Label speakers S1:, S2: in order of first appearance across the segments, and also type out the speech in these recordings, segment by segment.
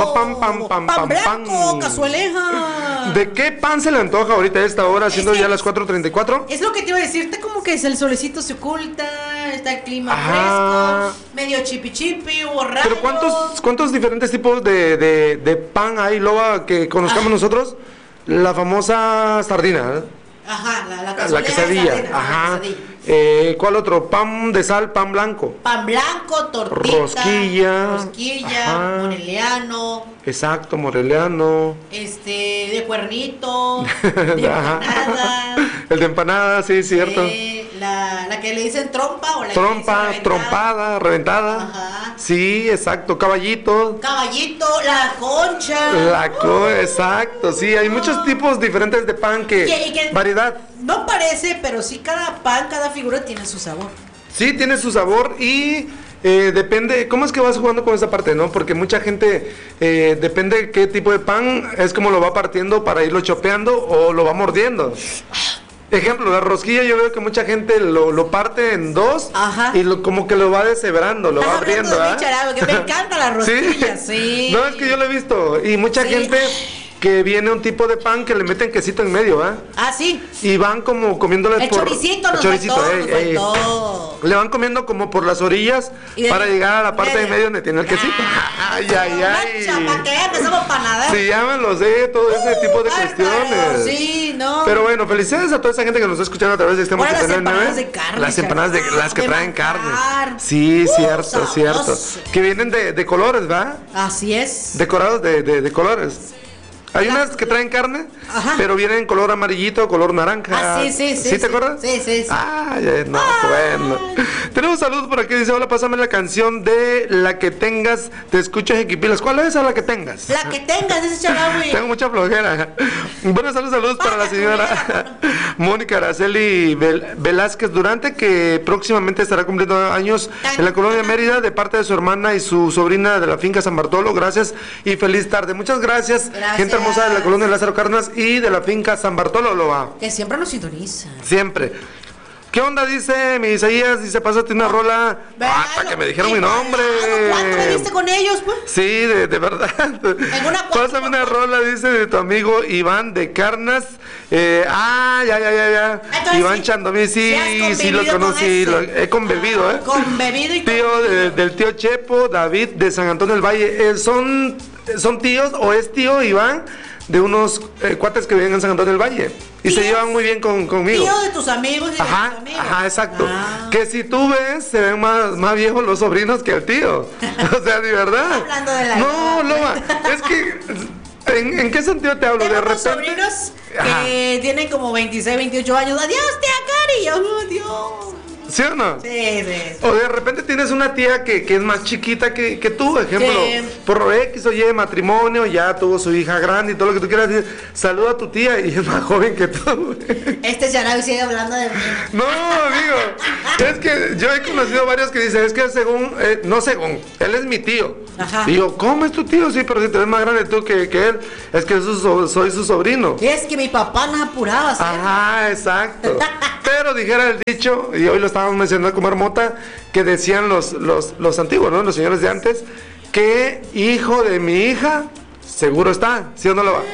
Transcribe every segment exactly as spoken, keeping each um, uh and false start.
S1: Pa, pam, pam, pam,
S2: pan
S1: pam,
S2: blanco,
S1: pam.
S2: cazueleja.
S1: ¿De qué pan se le antoja ahorita a esta hora, siendo
S2: Es que-
S1: ya las cuatro treinta y cuatro?
S2: Es lo que te iba a decir, está como que el solecito se oculta, está el clima
S1: Ajá.
S2: fresco, medio chipi chipi, hubo rayos.
S1: Pero ¿cuántos, cuántos diferentes tipos de, de, de pan hay, Loba, que conozcamos
S2: Ah.
S1: nosotros? La famosa sardina, ¿eh?
S2: Ajá, la, la
S1: La
S2: cazuela de
S1: quesadilla,
S2: sardina, la
S1: ajá.
S2: quesadilla.
S1: Eh, ¿Cuál otro? Pan de sal, pan blanco.
S2: Pan blanco, tortita,
S1: Rosquilla.
S2: rosquilla,
S1: Ajá.
S2: moreliano,
S1: Exacto, moreliano.
S2: este, de cuernito, de
S1: Ajá.
S2: empanada.
S1: El de empanada, sí, cierto.
S2: eh, la, la que le dicen trompa o la que
S1: Trompa,
S2: le dicen
S1: trompada, reventada.
S2: Ajá.
S1: Sí, exacto, caballito.
S2: Caballito, la concha.
S1: La co, exacto, sí, hay muchos tipos diferentes de pan que,
S2: Y- y que-
S1: variedad.
S2: No parece, pero sí cada pan, cada figura tiene su sabor.
S1: Sí, tiene su sabor y eh, depende, ¿cómo es que vas jugando con esa parte, no? Porque mucha gente, eh, depende de qué tipo de pan, es como lo va partiendo para irlo chopeando o lo va mordiendo. Ejemplo, la rosquilla yo veo que mucha gente lo, lo parte en dos.
S2: Ajá.
S1: Y lo, como que lo va deshebrando, lo
S2: Estás
S1: va
S2: hablando
S1: abriendo.
S2: de
S1: ¿ah?
S2: mi charabe, que me encanta la rosquilla, sí.
S1: No, es que yo lo he visto. Y mucha
S2: Sí.
S1: gente que viene un tipo de pan que le meten quesito en medio, ¿ah?
S2: Ah, sí.
S1: Y van como comiéndole
S2: El
S1: por...
S2: choricito
S1: el
S2: nos
S1: choricito,
S2: faltó,
S1: ey,
S2: nos
S1: ey.
S2: faltó.
S1: Le van comiendo como por las orillas
S2: Y de-
S1: para llegar a la parte de
S2: medio.
S1: medio donde tiene el quesito. Ay, ay, ay.
S2: ¿Para qué? Empezamos panaderos.
S1: Sí, ya me lo sé, todo ese tipo de
S2: Bárbaro,
S1: cuestiones.
S2: Sí, no.
S1: Pero bueno, felicidades a toda esa gente que nos está escuchando a través de este
S2: Ahora las
S1: ochenta y nueve.
S2: empanadas de carne,
S1: Las empanadas de
S2: chaval,
S1: las que
S2: de
S1: traen
S2: manjar.
S1: carne. Sí,
S2: Uh,
S1: cierto,
S2: sabroso.
S1: cierto. Que vienen de, de colores, ¿verdad?
S2: Así es.
S1: Decorados de, de, de colores. Hay unas que traen carne,
S2: Ajá.
S1: pero vienen en color amarillito, color naranja.
S2: Ah, sí, sí, sí,
S1: ¿Sí te
S2: sí.
S1: acuerdas?
S2: Sí, sí, sí.
S1: Ay, ay, no, bueno. Tenemos saludos por aquí, dice, hola, pásame la canción de La que tengas, te escucho Jequipilas. ¿Cuál es esa, La que tengas?
S2: La que tengas, ese charabe.
S1: Tengo mucha flojera. Buenos saludos, saludos para la señora Mónica Araceli Vel- Velázquez Durante, que próximamente estará cumpliendo años en la colonia Mérida, de parte de su hermana y su sobrina de la finca San Bartolo. Gracias y feliz tarde. Muchas gracias,
S2: Gracias.
S1: gente hermosa de la colonia Lázaro Cárdenas y de la finca San Bartolo, lo va.
S2: Que siempre nos sintoniza.
S1: Siempre. ¿Qué onda? Dice mi Isaías, dice, pásate una rola. Hasta que me dijeron mi nombre.
S2: ¿Cuánto me viste con ellos, pues?
S1: Sí, de, de verdad.
S2: una cuatro,
S1: Pásame una rola, dice, de tu amigo Iván de Carnas. Eh, ah, ya, ya, ya, ya.
S2: Entonces,
S1: Iván
S2: sí,
S1: Chandomí, sí,
S2: ¿sí has
S1: sí lo
S2: convivido con
S1: conocí,
S2: ese?
S1: lo- he convivido, ¿eh?
S2: Convivido y
S1: Tío de- del tío Chepo, David de San Antonio del Valle. Eh, son, son tíos, o es tío Iván, de unos eh, cuates que viven en San Antonio del Valle. Y se
S2: Tíos.
S1: llevan muy bien con, conmigo.
S2: Tío de tus amigos y de
S1: Ajá,
S2: tus amigos.
S1: ajá, exacto.
S2: Ah.
S1: Que si tú ves, se ven más, más viejos los sobrinos que el tío. O sea, de verdad.
S2: Hablando de la
S1: No,
S2: edad.
S1: Loba, es que, ¿en, en qué sentido te hablo?
S2: Tengo
S1: De
S2: unos
S1: repente.
S2: sobrinos
S1: Ajá.
S2: que tienen como veintiséis, veintiocho años. Adiós, tía Cari. Y yo, oh, Dios.
S1: ¿Sí o no?
S2: Sí, sí, sí.
S1: O de repente tienes una tía que, que es más chiquita que, que tú, ejemplo,
S2: Sí.
S1: por X o Y matrimonio, ya tuvo su hija grande y todo lo que tú quieras decir. Saluda a tu tía y es más joven que tú.
S2: Este Charabi sigue hablando de mí.
S1: No, amigo, es que yo he conocido varios que dicen, es que según, eh, no según, él es mi tío.
S2: Ajá.
S1: Y yo, ¿cómo es tu tío? Sí, pero si te ves más grande tú que, que él, es que su- so- soy su sobrino.
S2: Y es que mi papá nos apuraba, ¿sí?
S1: Ajá, exacto. Pero dijera el dicho, y hoy lo estábamos mencionando como mota, que decían los, los, los antiguos, ¿no? Los señores de antes, que hijo de mi hija, seguro está, ¿sí o no lo va?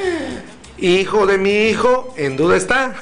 S1: Hijo de mi hijo, en duda está.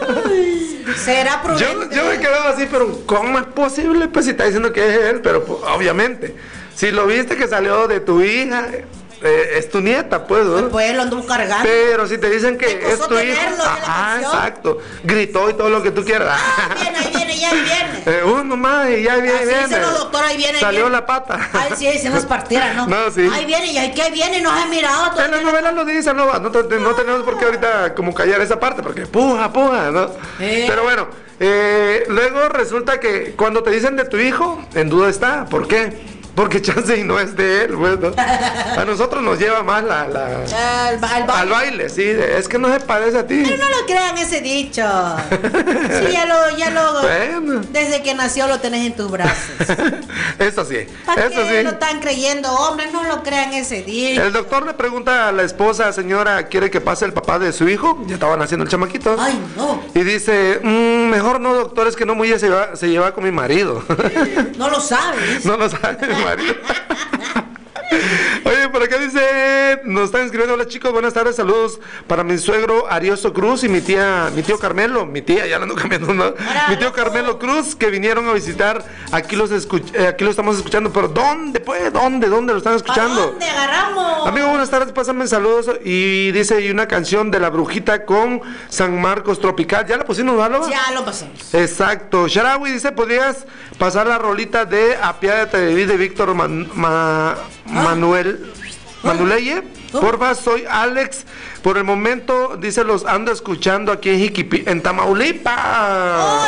S2: Será
S1: Yo,
S2: prudente.
S1: yo me quedaba así, pero ¿cómo es posible? Pues si está diciendo que es él, pero pues, obviamente, si lo viste que salió de tu hija, eh, es tu nieta, pues, ¿no?
S2: Pues lo anduvo cargando.
S1: Pero si te dicen que
S2: Te
S1: es
S2: costó
S1: tu hijo,
S2: tenerlo, ya le
S1: ajá,
S2: creció.
S1: exacto, gritó y todo lo que tú quieras.
S2: Ah, viene, ahí viene, ya ahí viene.
S1: Eh, uno más y ya viene,
S2: Así
S1: viene.
S2: dicen los doctores, ahí viene, ahí
S1: Salió
S2: viene.
S1: la pata.
S2: Ay, sí, dicen las partidas, ¿no?
S1: No, sí.
S2: Ahí viene, y ahí que viene, no has mirado
S1: En
S2: todavía.
S1: la novela lo dicen, no, no, te- no tenemos por qué ahorita como callar esa parte, porque puja, puja, ¿no?
S2: Eh.
S1: Pero bueno, eh, luego resulta que cuando te dicen de tu hijo, en duda está. ¿Por qué? Porque chance y no es de él, pues, ¿no? A nosotros nos lleva más la, la-
S2: Al, ba- al baile.
S1: al baile, sí, es que no se parece a ti.
S2: Pero no lo crean ese dicho. Sí, ya lo, ya lo.
S1: Bueno.
S2: Desde que nació lo tenés en tus brazos.
S1: Eso sí,
S2: ¿Para
S1: eso
S2: qué
S1: sí.
S2: lo están creyendo, hombre? No lo crean ese dicho.
S1: El doctor le pregunta a la esposa, señora, ¿quiere que pase el papá de su hijo? Ya estaban haciendo el chamaquito.
S2: Ay, no.
S1: Y dice, "Mm, mejor no, doctor, es que no muy se lleva, se lleva con mi marido.
S2: No lo sabes.
S1: No lo sabe mi marido. Oye, por acá dice nos están escribiendo, hola chicos, buenas tardes, saludos para mi suegro Ariosto Cruz y mi tía, mi tío Carmelo, mi tía, ya la ando cambiando, ¿no?
S2: Hola,
S1: mi tío
S2: loco.
S1: Carmelo Cruz, que vinieron a visitar, aquí los escuch eh, aquí lo estamos escuchando, pero ¿dónde, pues? ¿Dónde? ¿Dónde lo están escuchando?
S2: ¿A dónde agarramos?
S1: Amigo, buenas tardes, pásame saludos y dice, y una canción de La Brujita con San Marcos Tropical, ¿ya la pusimos, Valo?
S2: Ya lo pasamos.
S1: Exacto. Sharawi dice, ¿podrías pasar la rolita de Apiádate de mí de Víctor Man- Ma- Manuel Manuleye? Porfa, soy Alex. Por el momento, dice, los ando escuchando aquí en Jiquipi, en Tamaulipas.
S2: ¡Oh,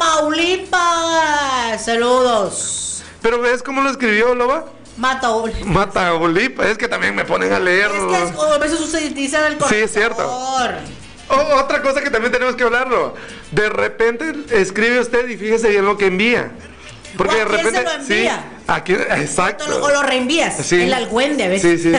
S2: Tamaulipas! Saludos.
S1: Pero ¿ves cómo lo escribió, Loba?
S2: Mataul.
S1: Mataulipas. Es que también me ponen a leer.
S2: Es que es, o a veces usted dice el corrector.
S1: Sí, es cierto. Oh, otra cosa que también tenemos que hablarlo. De repente escribe usted y fíjese bien lo que envía. Porque
S2: ¿O a
S1: de
S2: quién
S1: repente.
S2: se lo envía?
S1: Sí, aquí, exacto.
S2: O lo reenvías.
S1: Sí.
S2: El algüende a veces.
S1: Sí, sí.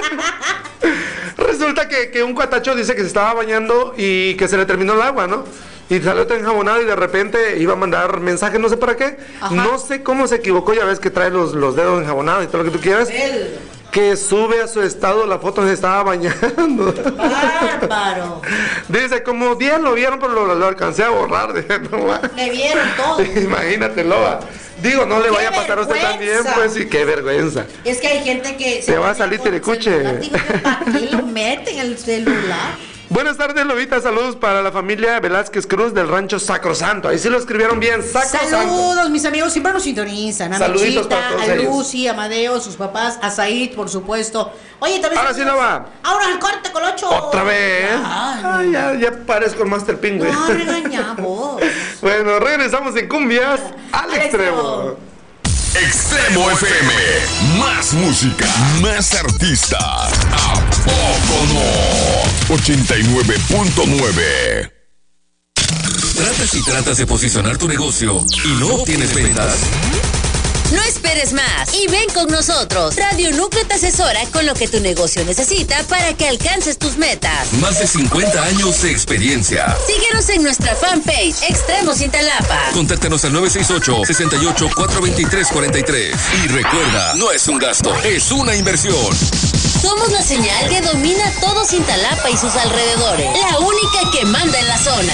S1: Resulta que, que un cuatacho dice que se estaba bañando y que se le terminó el agua, ¿no? Y salió tan enjabonado y de repente iba a mandar mensaje, no sé para qué.
S2: Ajá.
S1: No sé cómo se equivocó, ya ves que trae los, los dedos enjabonados y todo lo que tú quieras.
S2: Él.
S1: Que sube a su estado la foto, se estaba bañando.
S2: Bárbaro.
S1: Dice, como diez lo vieron, pero lo, lo alcancé a borrar. Dije, no, va.
S2: Le vieron todo.
S1: Imagínate, Loba. Digo, no le
S2: ¡Qué
S1: vaya a pasar a usted también,
S2: vergüenza!
S1: pues, y qué vergüenza.
S2: Es que hay gente que...
S1: Te va a salir telecuche.
S2: ¿Para qué lo meten en el celular?
S1: Buenas tardes, Lobita. Saludos para la familia Velázquez Cruz del rancho Sacrosanto. Ahí sí lo escribieron bien, Sacrosanto.
S2: Saludos, mis amigos, siempre nos sintonizan. A
S1: Saluditos
S2: Mechita,
S1: para todos
S2: a
S1: ellos.
S2: Lucy, a Amadeo, sus papás, a Said, por supuesto. Oye, también...
S1: Ahora sí no va.
S2: Ahora al corte, Colocho.
S1: ¿Otra vez?
S2: Ay,
S1: Ay, ya, ya parezco el Master Pingüe.
S2: no regañamos.
S1: Bueno, regresamos en cumbias al,
S2: Al
S1: extremo.
S2: extremo.
S3: Extremo F M, más música, más artistas. ¿A poco no? ochenta y nueve punto nueve.
S4: ¿Tratas y tratas de posicionar tu negocio y no obtienes ventas?
S5: No esperes más y ven con nosotros. Radio Núcleo te asesora con lo que tu negocio necesita para que alcances tus metas.
S4: Más de cincuenta años de experiencia.
S5: Síguenos en nuestra fanpage Extremo Cintalapa.
S4: Contáctanos al nueve seis ocho, seis ocho, cuatro dos tres, cuatro tres. Y recuerda, no es un gasto, es una inversión.
S5: Somos la señal que domina todo Cintalapa y sus alrededores. La única que manda en la zona.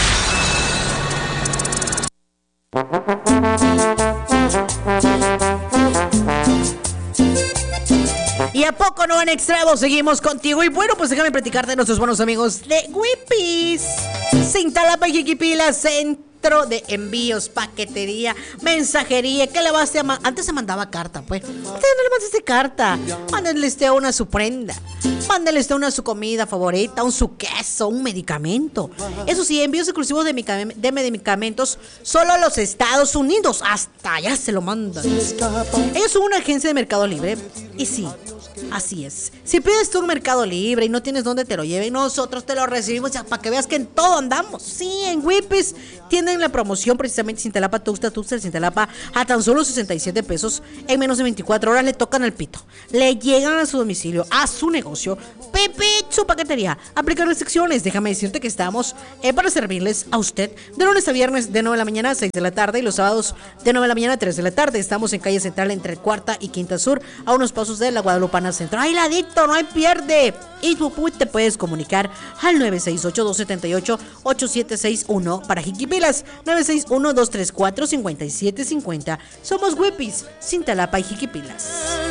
S2: ¿Y a poco no en extremo? Seguimos contigo. Y bueno, pues déjame platicarte de nuestros buenos amigos de Whippies. Cintalapa y Jiquipila, centro de envíos, paquetería, mensajería. ¿Qué le vas a mandar? Antes se mandaba carta, pues. Antes no le mandaste carta. Mándenle usted una a su prenda. Mándenle usted una a su comida favorita, un su queso, un medicamento. Eso sí, envíos exclusivos de, medicam- de medicamentos solo a los Estados Unidos. Hasta allá se lo mandan. Ellos son una agencia de Mercado Libre. Y sí, así es. Si pides tú un Mercado Libre y no tienes dónde te lo lleven, nosotros te lo recibimos ya para que veas que en todo andamos. Sí, en Whippies tienen la promoción precisamente Cintalapa, Tuxtla, Tuxtla, Cintalapa a tan solo sesenta y siete pesos. En menos de veinticuatro horas le tocan al pito. Le llegan a su domicilio, a su negocio. Pepe, su paquetería. Aplica restricciones. Déjame decirte que estamos eh, para servirles a usted de lunes a viernes de nueve de la mañana a seis de la tarde y los sábados de nueve de la mañana a tres de la tarde. Estamos en calle Central entre Cuarta y Quinta Sur, a unos pasos de la Guadalupana Centro. ¡Ay, ladito! ¡No hay pierde! Y tú te puedes comunicar al nueve seis ocho, dos siete ocho, ocho siete seis uno para Jiquipilas, nueve seis uno, dos tres cuatro, cinco siete cinco cero. Somos Whippies, Cintalapa y Jiquipilas.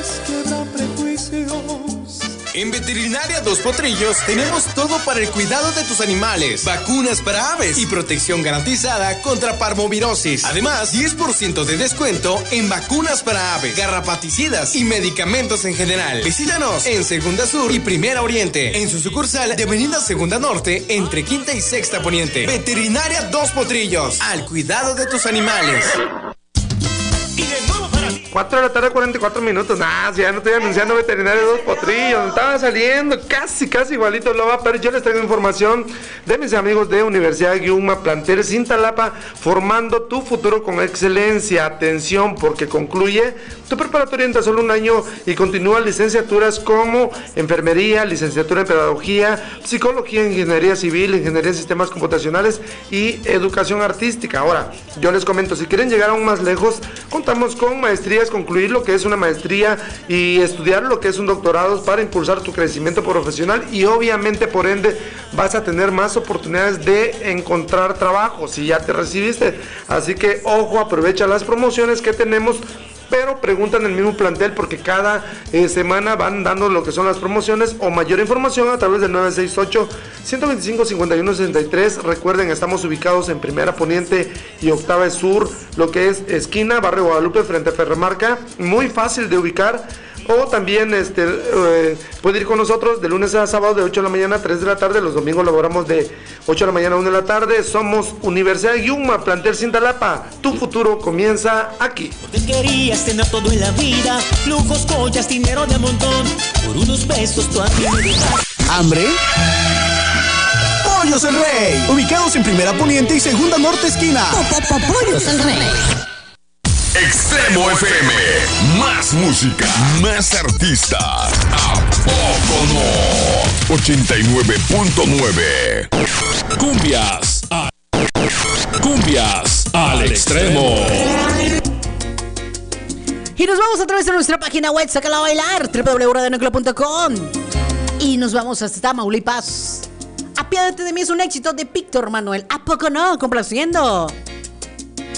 S6: En Veterinaria Dos Potrillos tenemos todo para el cuidado de tus animales, vacunas para aves y protección garantizada contra parvovirosis. Además, diez por ciento de descuento en vacunas para aves, garrapaticidas y medicamentos en general. Visítanos en Segunda Sur y Primera Oriente, en su sucursal de Avenida Segunda Norte, entre Quinta y Sexta Poniente. Veterinaria Dos Potrillos, al cuidado de tus animales.
S1: cuatro de la tarde, cuarenta y cuatro minutos. Nah, si ya no estoy anunciando Veterinario Dos Potrillos. Estaba saliendo casi, casi igualito lo va. Pero yo les traigo información de mis amigos de Universidad Guiuma, plantel Cintalapa, formando tu futuro con excelencia. Atención, porque concluye tu preparatoria en tan solo un año y continúa licenciaturas como enfermería, licenciatura en pedagogía, psicología, ingeniería civil, ingeniería en sistemas computacionales y educación artística. Ahora, yo les comento, si quieren llegar aún más lejos, contamos con maestrías puedes concluir lo que es una maestría y estudiar lo que es un doctorado para impulsar tu crecimiento profesional y obviamente por ende vas a tener más oportunidades de encontrar trabajo si ya te recibiste. Así que ojo, aprovecha las promociones que tenemos, pero preguntan el mismo plantel porque cada eh, semana van dando lo que son las promociones o mayor información a través del nueve seis ocho, uno dos cinco, cinco uno seis tres. Recuerden, estamos ubicados en Primera Poniente y Octava Sur, lo que es esquina Barrio Guadalupe frente a Ferromarca, muy fácil de ubicar. O también este, eh, puede ir con nosotros de lunes a sábado de ocho de la mañana a tres de la tarde. Los domingos laboramos de ocho de la mañana a una de la tarde. Somos Universidad Yuma, plantel Cintalapa. Tu futuro comienza aquí.
S7: Porque querías tener todo en la vida, lujos, joyas, dinero de montón. Por unos pesos tú a ti me dejas.
S8: ¿Hambre? Pollos el Rey, ubicados en Primera Poniente y Segunda Norte esquina.
S5: Pollos el Rey.
S3: Extremo F M, más música, más artistas. ¿A poco no? ochenta y nueve punto nueve.
S4: Cumbias. A... Cumbias al extremo.
S2: Y nos vamos a través de nuestra página web, sácala a bailar, doble u doble u doble u punto radio núcleo punto com. Y nos vamos hasta Tamaulipas. Apiádate de mí es un éxito de Víctor Manuel. ¿A poco no? Complaciendo